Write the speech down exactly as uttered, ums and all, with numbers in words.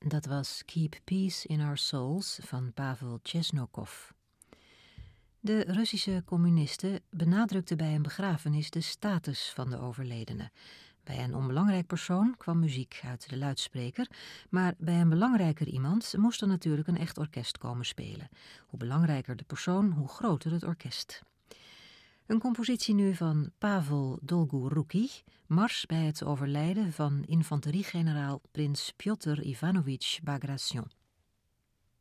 Dat was Keep Peace in Our Souls van Pavel Chesnokov. De Russische communisten benadrukten bij een begrafenis de status van de overledene. Bij een onbelangrijk persoon kwam muziek uit de luidspreker, maar bij een belangrijker iemand moest er natuurlijk een echt orkest komen spelen. Hoe belangrijker de persoon, hoe groter het orkest. Een compositie nu van Pavel Dolgoruki, mars bij het overlijden van infanteriegeneraal prins Pjotr Ivanovich Bagration.